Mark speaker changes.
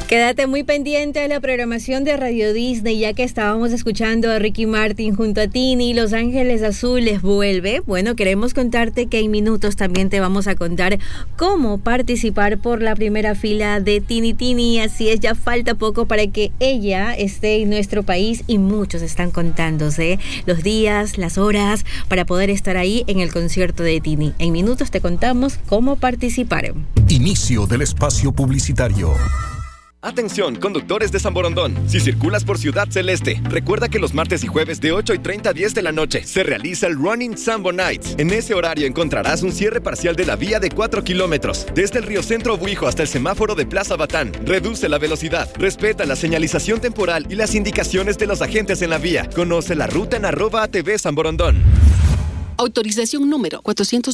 Speaker 1: Quédate muy pendiente de la programación de Radio Disney, ya que estábamos escuchando a Ricky Martin junto a Tini. Los Ángeles Azules vuelve. Bueno, queremos contarte que en minutos también te vamos a contar cómo participar por la primera fila de Tini Tini. Así es, ya falta poco para que ella esté en nuestro país y muchos están contándose los días, las horas para poder estar ahí en el concierto de Tini. En minutos te contamos cómo participar.
Speaker 2: Inicio del espacio publicitario.
Speaker 3: Atención, conductores de San Borondón. Si circulas por Ciudad Celeste, recuerda que los martes y jueves de 8:30 a 10 de la noche se realiza el Running Sambo Nights. En ese horario encontrarás un cierre parcial de la vía de 4 kilómetros, desde el Río Centro Buijo hasta el semáforo de Plaza Batán. Reduce la velocidad, respeta la señalización temporal y las indicaciones de los agentes en la vía. Conoce la ruta en @ATV San Borondón.
Speaker 4: Autorización número 400.